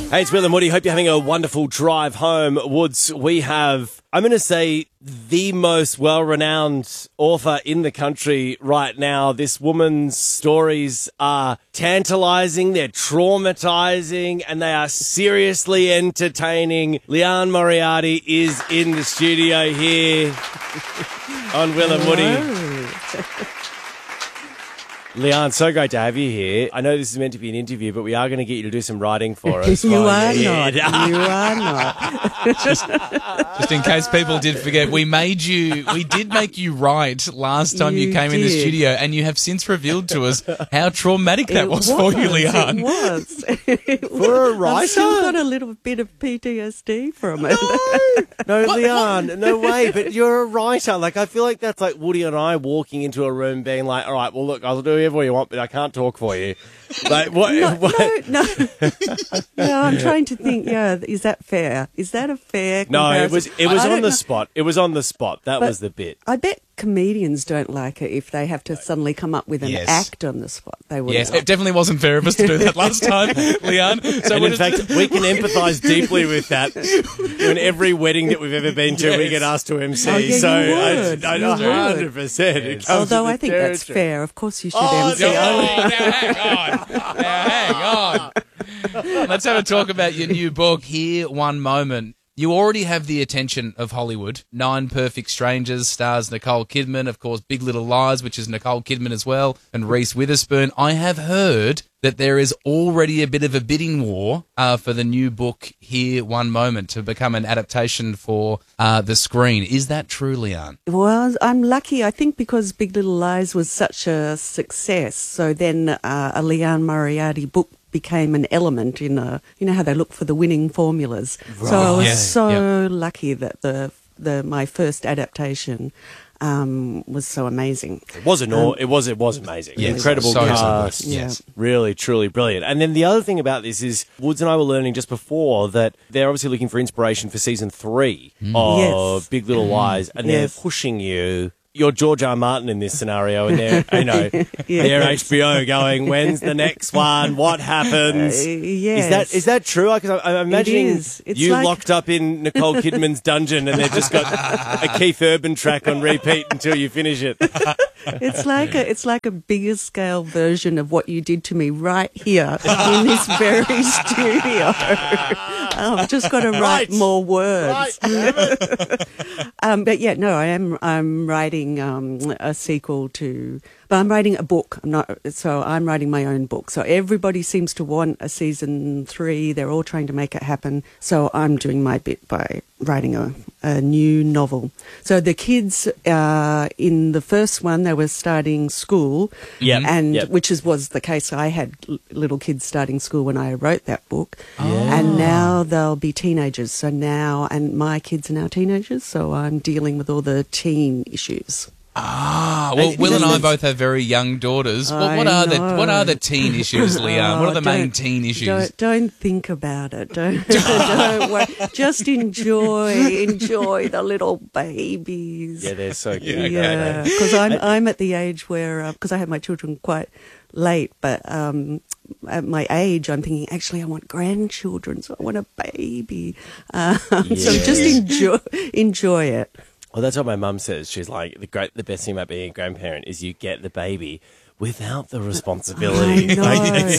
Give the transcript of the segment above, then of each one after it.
Hey, it's Will and Woody. Hope you're having a wonderful drive home. Woods, we have, I'm going to say, the most well-renowned author in the country right now. This woman's stories are tantalizing, they're traumatizing, and they are seriously entertaining. Leanne Moriarty is in the studio here on Will and Woody. Leanne, so great to have you here. I know this is meant to be an interview, but we are going to get you to do some writing for us. You are not. You are not. Just in case people did forget, we did make you write last time you came in the studio, and you have since revealed to us how traumatic that was for you, Leanne. It was. For a writer? I've still got a little bit of PTSD from it. No, Leanne, no way. But you're a writer. Like, I feel like that's like Woody and I walking into a room being like, all right, well, look, I'll do whatever you want, but I can't talk for you. Like, what? No, I'm trying to think. Yeah, is that fair? Is that a fair comparison? No, it was on the spot. It was on the spot. That was the bit. I bet comedians don't like it if they have to suddenly come up with an act on the spot. They would. Yes, it definitely wasn't fair of us to do that last time, Leanne. So and in fact, we can empathise deeply with that. In every wedding that we've ever been to, we get asked to MC. Oh, yeah, so you would. I 100%. Although I think that's fair. Of course, you should MC. Hang on. Let's have a talk about your new book, Here One Moment. You already have the attention of Hollywood. 9 Perfect Strangers stars Nicole Kidman. Of course, Big Little Lies, which is Nicole Kidman as well, and Reese Witherspoon. I have heard that there is already a bit of a bidding war for the new book, Here One Moment, to become an adaptation for the screen. Is that true, Leanne? Well, I'm lucky, I think, because Big Little Lies was such a success. So then a Leanne Moriarty book became an element in you know how they look for the winning formulas. Right. So I was lucky that my first adaptation was so amazing. It was amazing. Yes. Incredible cast. Yes. Really, truly brilliant. And then the other thing about this is Woods and I were learning just before that they're obviously looking for inspiration for season 3 of Big Little Lies, and they're pushing you. You're George R. Martin in this scenario, and they're, they're HBO going, when's the next one? What happens? Is that true? Because I'm imagining you like locked up in Nicole Kidman's dungeon, and they've just got a Keith Urban track on repeat until you finish it. It's like a bigger scale version of what you did to me right here in this very studio. I've just got to write more words. But yeah, no, I'm writing a sequel to, but I'm writing a book. I'm writing my own book. So everybody seems to want a season 3. They're all trying to make it happen. So I'm doing my bit by writing a new novel. So the kids in the first one, they were starting school, which was the case. I had little kids starting school when I wrote that book, and now they'll be teenagers. So and my kids are now teenagers. So I'm dealing with all the teen issues. Well, Will and I both have very young daughters. What are the teen issues, Leanne? What are the main teen issues? Don't think about it. Don't worry. Just enjoy the little babies. Yeah, they're so cute. Yeah, because I'm at the age where because I had my children quite late, but at my age, I'm thinking, actually, I want grandchildren, so I want a baby. So just enjoy it. Well, that's what my mum says. She's like, the best thing about being a grandparent is you get the baby without the responsibility. I know.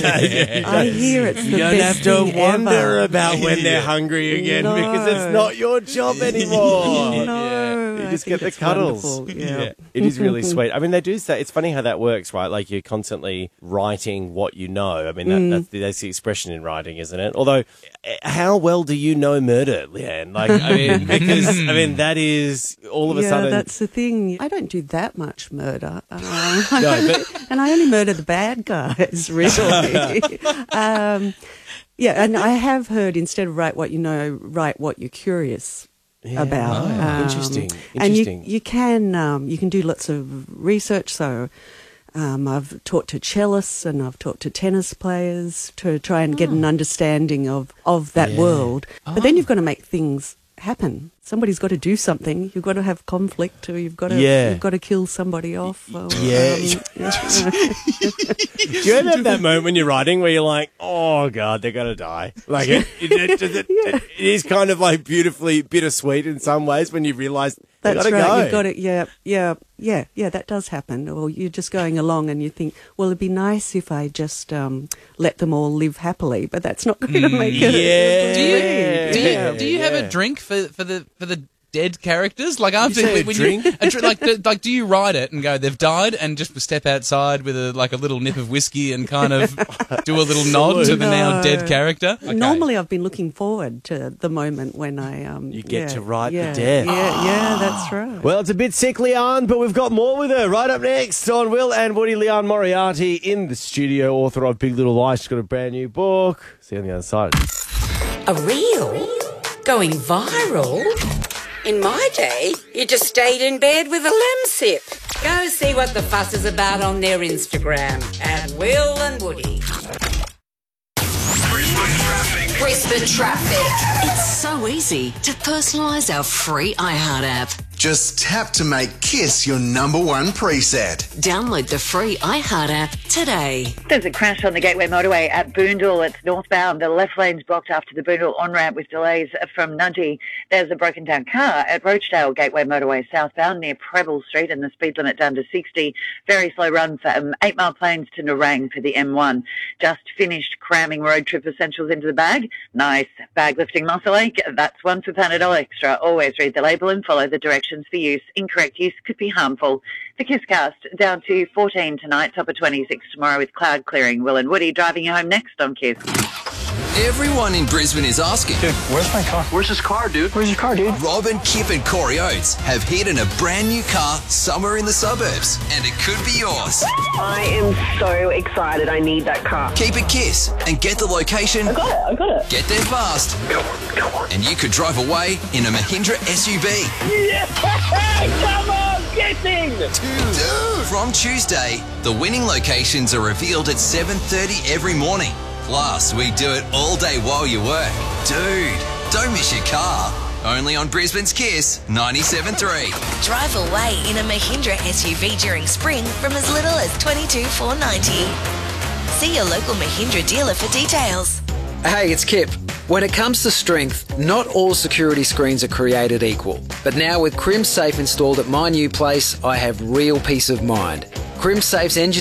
I hear it's the you don't best have to thing wonder ever. about when they're hungry again because it's not your job anymore. No, You just get the cuddles. Yeah. It is really sweet. I mean, they do say, it's funny how that works, right? Like, you're constantly writing what you know. I mean, that's the expression in writing, isn't it? Although, how well do you know murder, Leanne? Like, I mean, because, that is all of a sudden. Yeah, that's the thing. I don't do that much murder. No, but and I only murder the bad guys, really. And I have heard, instead of write what you know, write what you're curious about. Interesting. And you can do lots of research. So I've talked to cellists and I've talked to tennis players to try and get an understanding of that world. But then you've got to make things happen. Somebody's got to do something. You've got to have conflict, or you've got to kill somebody off. Or, Do you ever have that moment when you're writing where you're like, oh, God, they're going to die? Like, it is kind of like beautifully bittersweet in some ways when you realise they've got to go. You've got it. Yeah, that does happen. Or you're just going along and you think, well, it'd be nice if I just let them all live happily, but that's not going to make it. Do you have a drink for the dead characters? Like after when drink? Like, do you write it and go, they've died, and just step outside with a little nip of whiskey and kind of do a little nod to the now dead character? Okay. Normally, I've been looking forward to the moment when I you get to write the death. Yeah, that's right. Well, it's a bit sick, Leanne, but we've got more with her. Right up next on Will and Woody, Leanne Moriarty in the studio, author of Big Little Lies. She's got a brand new book. See you on the other side. A reel? Going viral? In my day, you just stayed in bed with a lemsip. Go see what the fuss is about on their Instagram at Will and Woody. Brisbane Traffic. It's so easy to personalise our free iHeart app. Just tap to make KISS your #1 preset. Download the free iHeart app today. There's a crash on the Gateway Motorway at Boondall. It's northbound. The left lane's blocked after the Boondall on-ramp with delays from Nudgee. There's a broken down car at Roachdale Gateway Motorway southbound near Preble Street, and the speed limit down to 60. Very slow run from 8 Mile Plains to Nerang for the M1. Just finished cramming road trip essentials into the bag. Nice. Bag lifting muscle ache. That's one for Panadol Extra. Always read the label and follow the directions for use. Incorrect use could be harmful. The KISScast down to 14 tonight, top of 26 tomorrow with cloud clearing. Will and Woody driving you home next on KISS. Everyone in Brisbane is asking, dude, where's my car? Where's his car, dude? Where's your car, dude? Robin, Kip and Corey Oates have hidden a brand new car somewhere in the suburbs, and it could be yours. I am so excited. I need that car. Keep it KISS and get the location. I got it. Get there fast. Come on. And you could drive away in a Mahindra SUV. Yeah! Come on, get in! Dude. From Tuesday, the winning locations are revealed at 7:30 every morning. Plus, we do it all day while you work. Dude, don't miss your car. Only on Brisbane's KISS 97.3. Drive away in a Mahindra SUV during spring from as little as $22,490. See your local Mahindra dealer for details. Hey, it's Kip. When it comes to strength, not all security screens are created equal. But now with Crimsafe installed at my new place, I have real peace of mind. Crimsafe's engine